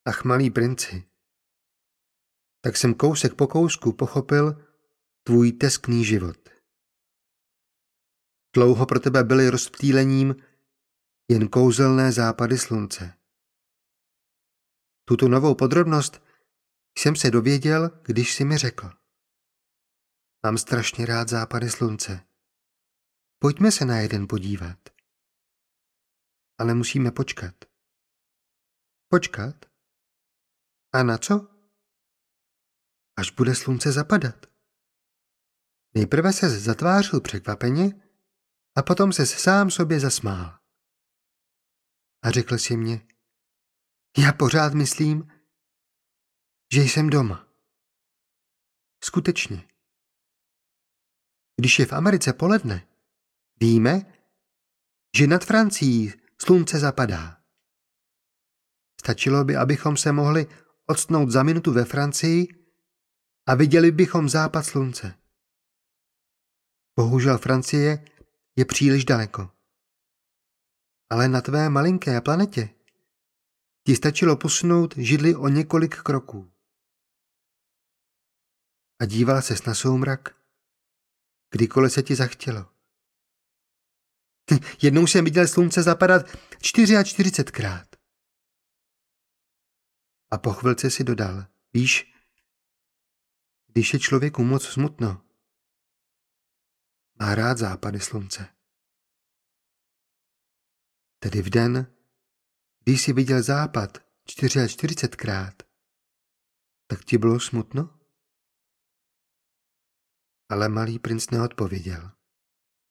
Ach, malý princi, tak jsem kousek po kousku pochopil tvůj teskný život. Dlouho pro tebe byly rozptýlením jen kouzelné západy slunce. Tuto novou podrobnost jsem se dověděl, když jsi mi řekl. Mám strašně rád západy slunce. Pojďme se na jeden podívat. Ale musíme počkat. Počkat? A na co? Až bude slunce zapadat. Nejprve se zatvářil překvapeně a potom se sám sobě zasmál. A řekl si mě, já pořád myslím, že jsem doma. Skutečně. Když je v Americe poledne, víme, že nad Francií slunce zapadá. Stačilo by, abychom se mohli odstnout za minutu ve Francii a viděli bychom západ slunce. Bohužel Francie je příliš daleko. Ale na tvé malinké planetě ti stačilo posunout židli o několik kroků. A díval ses na soumrak, kdykoliv se ti zachtělo. Jednou jsem viděl slunce zapadat 44krát. A po chvilce si dodal, víš, když je člověku moc smutno, má rád západy slunce. Tedy v den, když jsi viděl západ 44krát, tak ti bylo smutno? Ale malý princ neodpověděl.